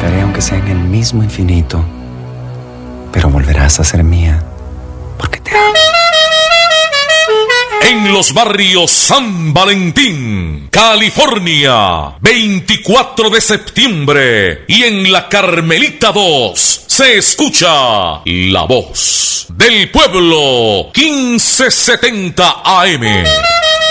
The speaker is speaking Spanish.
buscaré aunque sea en el mismo infinito, pero volverás a ser mía, porque te amo. En los barrios San Valentín, California, 24 de septiembre, y en la Carmelita 2, se escucha la voz del pueblo, 1570 AM.